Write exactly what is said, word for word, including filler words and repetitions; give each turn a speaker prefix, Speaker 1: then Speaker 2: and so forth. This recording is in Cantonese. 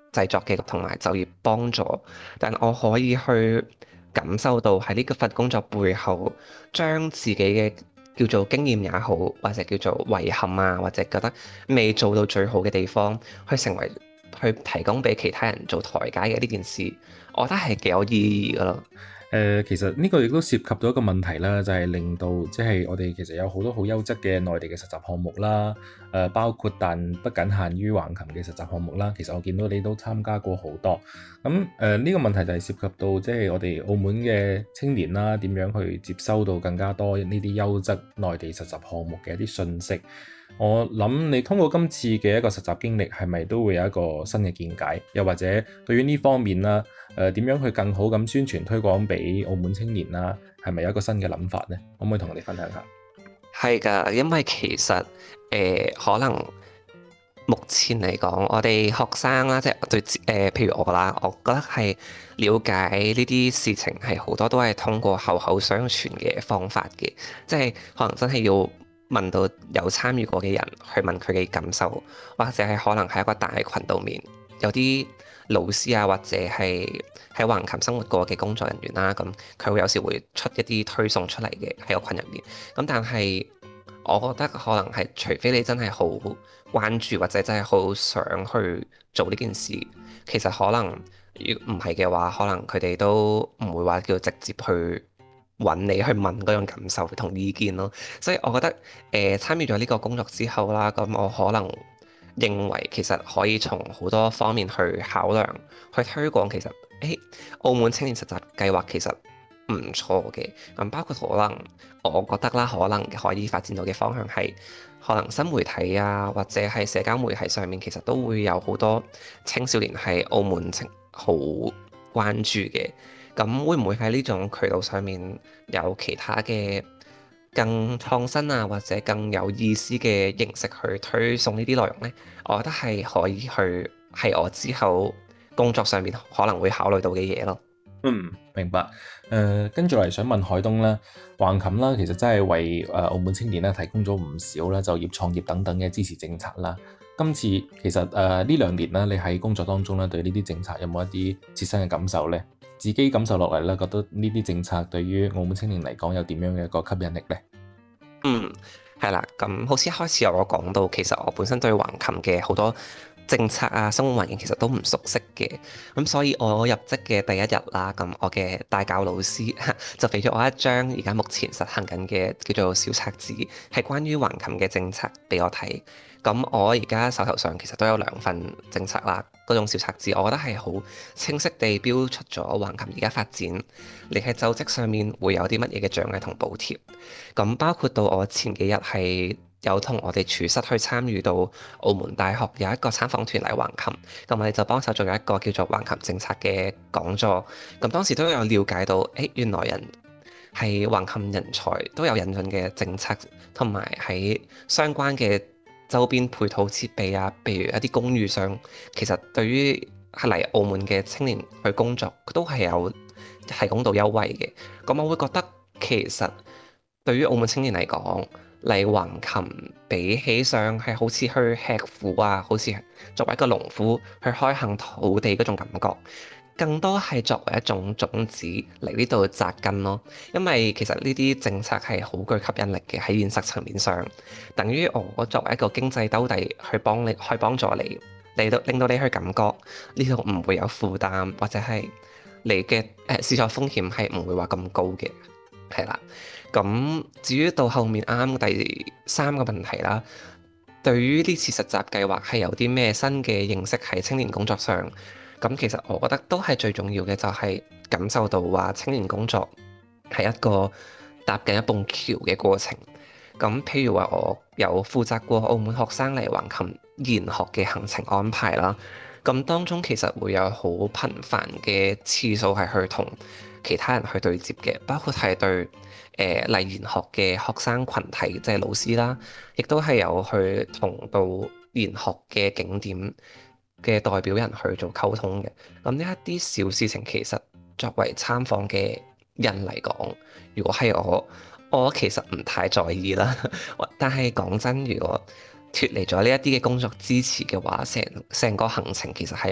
Speaker 1: 製作嘅同埋就業幫助，但我可以去感受到喺呢個份工作背後，將自己嘅叫做經驗也好，或者叫做遺憾啊，或者覺得未做到最好嘅地方，去成為去提供俾其他人做台階嘅呢件事，我覺得係幾有意義噶咯。
Speaker 2: 誒、呃，其實呢個亦都涉及到一個問題啦，就係、是、令到即係我哋其實有好多好優質嘅內地嘅實習項目啦，誒、呃，包括但不僅限於橫琴嘅實習項目啦。其實我見到你都參加過好多，咁誒呢個問題就係涉及到即係我哋澳門嘅青年啦，點樣去接收到更加多呢啲優質內地實習項目嘅一啲信息。我諗你通過今次嘅一個實習經歷，係咪都會有一個新嘅見解？又或者對於呢方面啦，誒、呃、點樣去更好咁宣傳推廣俾澳門青年啦？係咪有一個新嘅諗法呢？可唔可以同我哋分享下？
Speaker 1: 係㗎，因為其實誒、呃、可能目前嚟講，我哋學生啦，即係對誒、呃，譬如我啦，我覺得係了解呢啲事情係好多都係通過口口相傳嘅方法嘅，即係可能真係要問到有參與過嘅人去問佢嘅感受，或者係可能喺一個大群度面有啲老師啊，或者係喺橫琴生活過嘅工作人員啦，咁佢會有時會出一啲推送出嚟嘅喺個群入面，咁但係我覺得可能係除非你真係好關注或者真係好想去做呢件事，其實可能如唔係嘅話，可能佢哋都唔會話叫直接去揾你去問嗰種感受同意見咯。所以我覺得誒、呃、參與咗呢個工作之後啦，咁我可能認為其實可以從好多方面去考量，去推廣其實誒澳門青年實習計劃其實唔錯嘅。咁包括可能我覺得啦，可能可以發展到嘅方向係可能新媒體啊，或者係社交媒體上面，其實都會有好多青少年係澳門情好關注嘅。咁會唔會喺呢種渠道上面有其他嘅更創新啊，或者更有意思嘅形式去推送呢啲內容呢？我覺得係可以去，係我之後工作上面可能會考慮到嘅嘢咯。
Speaker 2: 嗯，明白。誒、呃，跟住嚟想問海東啦，橫琴啦，其實真係為誒、呃、澳門青年咧提供咗唔少啦就業、創業等等嘅支持政策啦。今次其實誒呢、呃、兩年啦，你喺工作當中咧對呢啲政策有冇一啲切身嘅感受呢？自己感受落嚟咧，覺得呢啲政策對於澳門青年嚟講有點樣嘅一個吸引力呢？
Speaker 1: 嗯，係啦，咁好似一開始有我講到，其實我本身對橫琴嘅好多政策啊、生活環境其實都唔熟悉嘅，咁所以我入職嘅第一日啦，咁我嘅帶教老師就俾咗我一張而家目前實行緊嘅叫做小冊子，係關於橫琴嘅政策俾我睇。咁我而家手頭上其實都有兩份政策啦，嗰種小冊子，我覺得係好清晰地標出咗橫琴而家發展，你喺就職上面會有啲乜嘢嘅獎勵同補貼。咁包括到我前幾日係有同我哋廚師去參與到澳門大學有一個參訪團嚟橫琴，咁我哋就幫手做咗一個叫做橫琴政策嘅講座。咁當時都有了解到，誒原來人係橫琴人才都有引進嘅政策，同埋喺相關嘅周邊配套設備啊，譬如一啲公寓上，其實對於係嚟澳門嘅青年去工作，都係有提供到優惠嘅。咁我會覺得其實對於澳門青年嚟講，嚟橫琴比起上係好似去吃苦啊，好似作為一個農夫去開墾土地嗰種感覺，更多係作為一種種子嚟呢度扎根咯。因為其實呢啲政策係好具吸引力嘅，喺現實層面上，等於我作為一個經濟兜底去幫你，去幫助你嚟到令到你去感覺呢度唔會有負擔，或者係你嘅誒試錯風險係唔會話咁高嘅。係啦，咁至於到後面啱啱第三個問題啦，對於呢次實習計劃係有啲咩新嘅認識喺青年工作上？咁其實我覺得都係最重要嘅，就係感受到話青年工作係一個搭緊一棟橋嘅過程。咁譬如話，我有負責過澳門學生嚟橫琴研學嘅行程安排啦。咁當中其實會有好頻繁嘅次數係去同其他人去對接嘅，包括係對誒嚟研學嘅學生群體，即係老師啦，亦都係有去同到研學嘅景點嘅代表人去做溝通嘅。咁呢一啲小事情，其實作為參訪嘅人嚟講，如果係我，我其實唔太在意啦。但係講真，如果脫離咗呢一啲嘅工作支持嘅話，成成個行程其實係